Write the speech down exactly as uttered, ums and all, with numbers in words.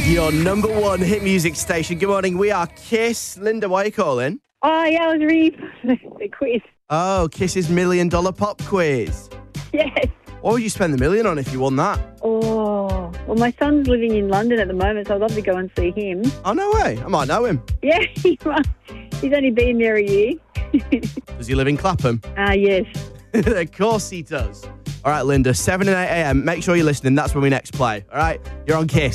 Your number one hit music station. Good morning. We are Kiss. Linda, why are you calling? Oh, yeah, I was ready for the quiz. Oh, Kiss's Million Dollar Pop Quiz. Yes. What would you spend the million on if you won that? Oh, well, my son's living in London at the moment, so I'd love to go and see him. Oh, no way. I might know him. Yeah, he might. He's only been there a year. Does he live in Clapham? Ah, uh, yes. Of course he does. All right, Linda, seven and eight a.m. Make sure you're listening. That's when we next play. All right? You're on Kiss.